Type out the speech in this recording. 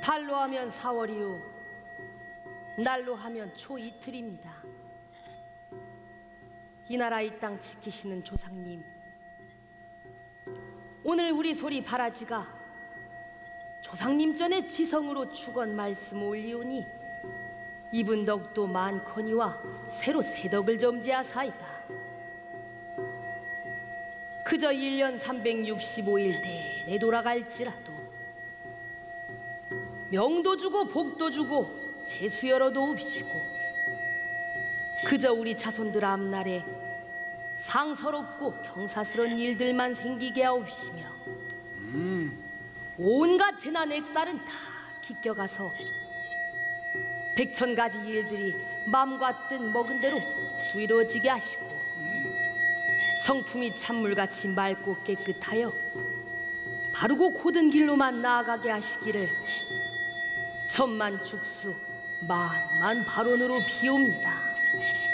달로 하면 4월이요, 날로 하면 초 이틀입니다. 이 나라 이 땅 지키시는 조상님, 오늘 우리 소리 바라지가 조상님 전에 지성으로 축원 말씀 올리오니 이분 덕도 많거니와 새로 새 덕을 점지하사이다. 그저 1년 365일 내내 돌아갈지라도 명도 주고 복도 주고 재수여러도 없이고 그저 우리 자손들 앞날에 상서롭고 경사스런 일들만 생기게 하옵시며 온갖 재난 액살은 다 비껴가서 백천가지 일들이 마음과 뜻 먹은 대로 모두 이루어지게 하시고 성품이 찬물같이 맑고 깨끗하여 바르고 고든 길로만 나아가게 하시기를 천만 축수 만만 발언으로 비옵니다.